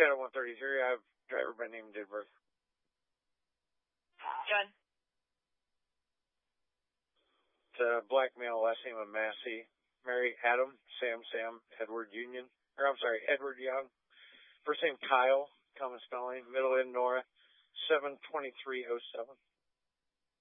Shadow 133, I have driver by name, date of birth. John. It's a black male, last name of Massey. Mary Adam, Sam, Edward Young. First name Kyle, common spelling. Middle name Nora, 72307.